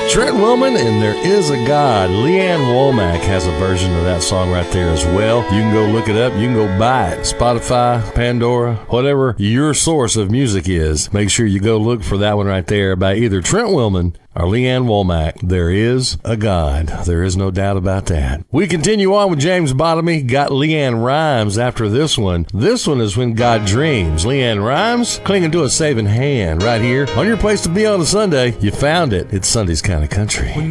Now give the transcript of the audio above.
Trent Willman and There Is a God. Leanne Womack has a version of that song right there as well. You can go look it up. You can go buy it. Spotify, Pandora, whatever your source of music is. Make sure you go look for that one right there by either Trent Willman or Leanne Womack. There is a God. There is no doubt about that. We continue on with James Bottomy. Got Leanne Rimes after this one. This one is When God Dreams. Leanne Rimes clinging to a saving hand right here on your place to be on a Sunday. You found it. It's Sunday's Kind of Country.